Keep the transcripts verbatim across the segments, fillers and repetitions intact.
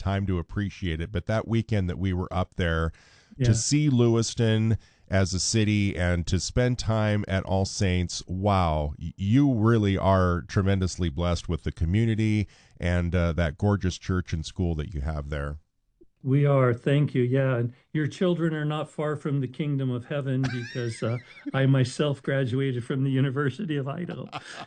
time to appreciate it. But that weekend that we were up there to Yeah. see Lewiston as a city and to spend time at All Saints, wow, y- you really are tremendously blessed with the community and uh, that gorgeous church and school that you have there. We are, thank you. Yeah, and your children are not far from the kingdom of heaven because uh, I myself graduated from the University of Idaho.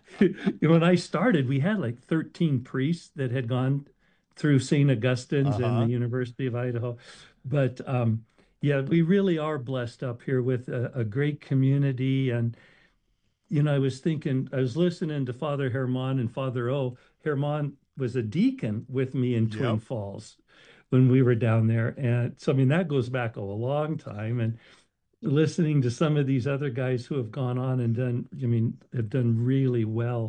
When I started, we had like thirteen priests that had gone through Saint Augustine's and the Uh-huh. University of Idaho. But um, yeah, we really are blessed up here with a, a great community. And, you know, I was thinking, I was listening to Father Herman and Father O. Herman was a deacon with me in Twin Yep. Falls when we were down there. And so, I mean, that goes back a long time. And listening to some of these other guys who have gone on and done, I mean, have done really well.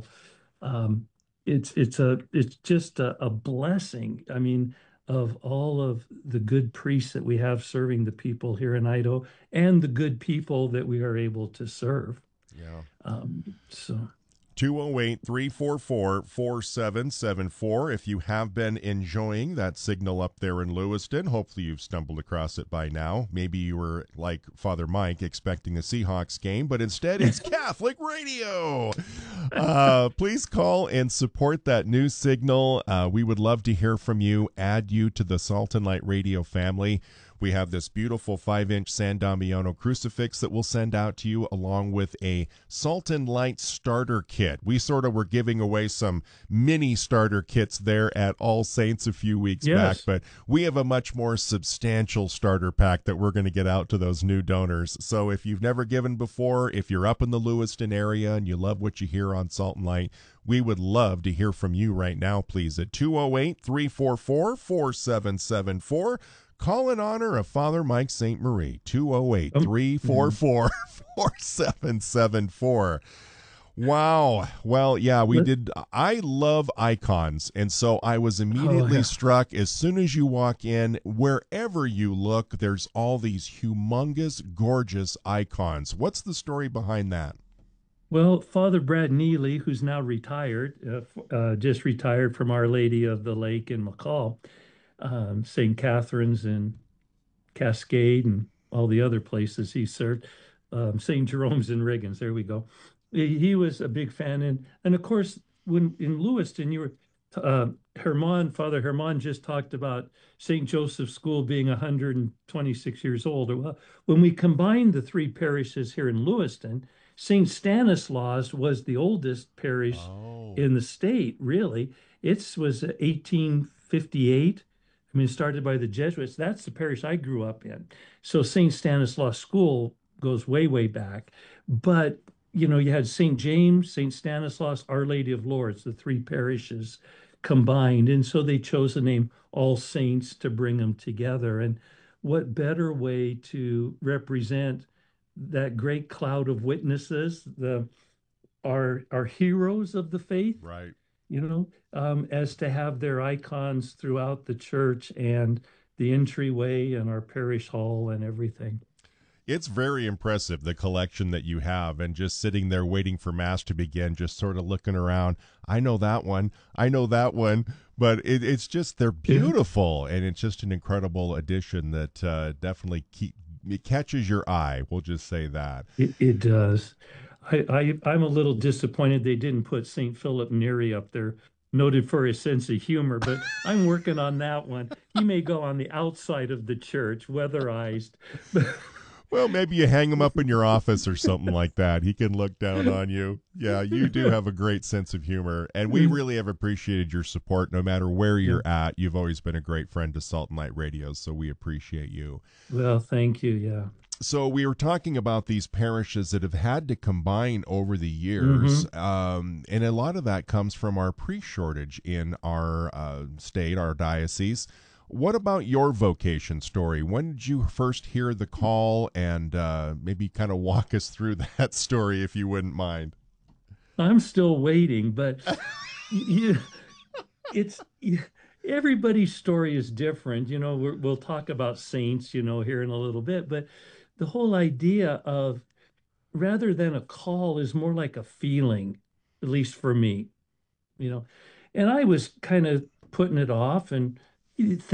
Um, it's it's a it's just a, a blessing. I mean, of all of the good priests that we have serving the people here in Idaho and the good people that we are able to serve. Yeah. Um, so two oh eight, three four four, four seven seven four. If you have been enjoying that signal up there in Lewiston, hopefully you've stumbled across it by now. Maybe you were like Father Mike expecting a Seahawks game, but instead it's Catholic radio. Uh, please call and support that new signal. Uh, we would love to hear from you, add you to the Salt and Light Radio family. We have this beautiful five-inch San Damiano crucifix that we'll send out to you, along with a Salt and Light starter kit. We sort of were giving away some mini starter kits there at All Saints a few weeks back, yes, but we have a much more substantial starter pack that we're going to get out to those new donors. So if you've never given before, if you're up in the Lewiston area and you love what you hear on Salt and Light, we would love to hear from you right now, please, at two oh eight, three four four, four seven seven four. Call in honor of Father Mike Saint Marie, two oh eight, um, three four mhm. four, four seven seven four. Wow. Well, yeah, we Let- did. I love icons. And so I was oh immediately yeah. struck as soon as you walk in, wherever you look, there's all these humongous, gorgeous icons. What's the story behind that? Well, Father Brad Neely, who's now retired, uh, f- uh, just retired from Our Lady of the Lake in McCall, um, Saint Catherine's in Cascade, and all the other places he served, um, Saint Jerome's in Riggins. There we go. He, he was a big fan, and and of course, when in Lewiston, you were uh, Herman, Father Herman just talked about Saint Joseph's School being one hundred twenty-six years old. Well, when we combined the three parishes here in Lewiston, Saint Stanislaus was the oldest parish Oh, in the state, really. It was eighteen fifty-eight. I mean, started by the Jesuits. That's the parish I grew up in. So Saint Stanislaus School goes way, way back. But, you know, you had Saint James, Saint Stanislaus, Our Lady of Lourdes, the three parishes combined. And so they chose the name All Saints to bring them together. And what better way to represent that great cloud of witnesses, the our our heroes of the faith, right. you know, um, as to have their icons throughout the church and the entryway and our parish hall and everything. It's very impressive, the collection that you have, and just sitting there waiting for Mass to begin, just sort of looking around. I know that one. I know that one. But it, it's just, they're Yeah, beautiful, and it's just an incredible addition that uh, definitely keep, it catches your eye. We'll just say that. it, it does. I, I I'm a little disappointed they didn't put Saint Philip Neri up there, noted for his sense of humor, but I'm working on that one. He may go on the outside of the church, weatherized. Well, maybe you hang him up in your office or something like that. He can look down on you. Yeah, you do have a great sense of humor, and we really have appreciated your support no matter where Yeah. you're at. You've always been a great friend to Salt and Light Radio, so we appreciate you. Well, thank you. Yeah. So we were talking about these parishes that have had to combine over the Hmm. years, um, and a lot of that comes from our priest shortage in our uh, state, our diocese. What about your vocation story? When did you first hear the call, and uh, maybe kind of walk us through that story, if you wouldn't mind? I'm still waiting, but you, it's everybody's story is different. You know, we're, we'll talk about saints, you know, here in a little bit, but the whole idea of rather than a call is more like a feeling, at least for me, you know. And I was kind of putting it off and